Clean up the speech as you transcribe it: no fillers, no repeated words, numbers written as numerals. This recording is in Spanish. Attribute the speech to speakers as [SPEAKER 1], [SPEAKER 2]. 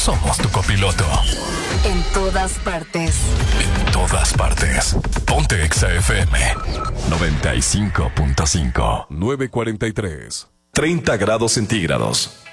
[SPEAKER 1] somos tu copiloto.
[SPEAKER 2] En todas partes.
[SPEAKER 1] En todas partes. Ponte Exa FM 95.5.
[SPEAKER 3] 9:43. 30 grados centígrados.